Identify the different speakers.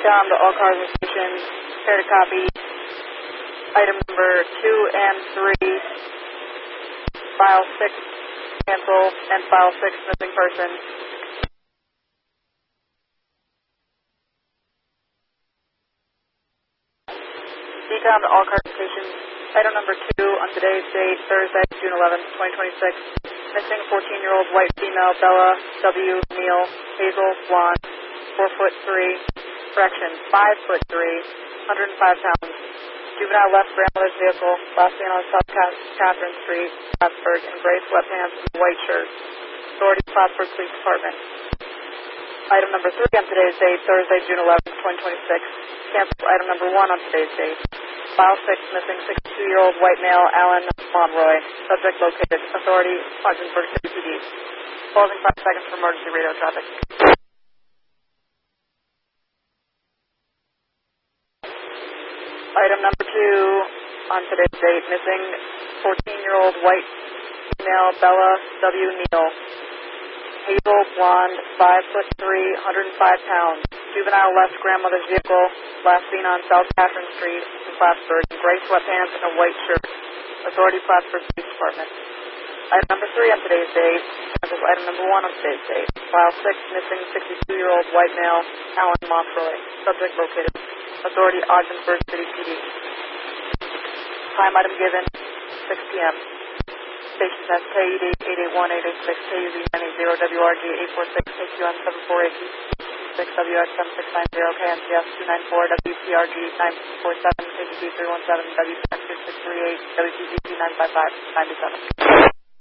Speaker 1: Decom to all cars and stations. Prepare to copy item number 2 and 3, file 6 cancel, and file 6 missing person. Decom to all cars and stations. Item number 2 on today's date, Thursday, June 11th, 2026. Missing 14-year-old white female, Bella W. Neal, Hazel, blonde, 4'3", correction, 5'3", 105 pounds. Juvenile left grandmother's vehicle, last seen on South Catherine Street, Plattsburgh, in gray sweatpants and white shirt. Authority, Plattsburgh Police Department. Item number 3 on today's date, Thursday, June 11th, 2026. Cancel item number 1 on today's date. File 6, missing 62-year-old white male, Alan Monroy. Subject located. Authority, Ogdensburg City PD. Pausing 5 seconds for emergency radio traffic. Item number 2 on today's date, missing 14-year-old white female, Bella W. Neal. Hazel, blonde, 5'3", 105 pounds. Juvenile left grandmother's vehicle, last seen on South Catherine Street in Plattsburgh, in gray sweatpants and a white shirt. Authority, Plattsburgh Police Department. Item number 3 on today's date, cancels item number 1 on today's date. File 6, missing 62-year-old white male, Alan Monroy. Subject located. Authority, Ogdensburg City PD. Time item given, 6 p.m. Station test KUD 881-886, KUZ 980, WRG 846, KQM 748, 6 WX 7690, KNCS 294, WPRG 947, KGB 317, WX 6638, WTGP 955, 97.